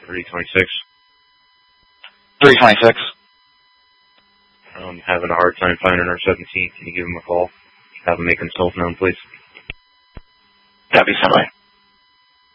326. 326. I'm having a hard time finding our 17th. Can you give him a call? Have him make himself known, please. Copy, somebody.